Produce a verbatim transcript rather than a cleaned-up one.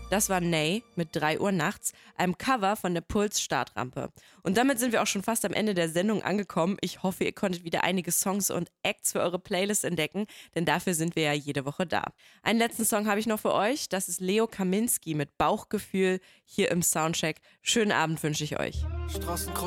Das war Ney mit drei Uhr nachts, einem Cover von der Puls-Startrampe. Und damit sind wir auch schon fast am Ende der Sendung angekommen. Ich hoffe, ihr konntet wieder einige Songs und Acts für eure Playlist entdecken, denn dafür sind wir ja jede Woche da. Einen letzten Song habe ich noch für euch. Das ist Leo Kaminski mit Bauchgefühl hier im Soundcheck. Schönen Abend wünsche ich euch.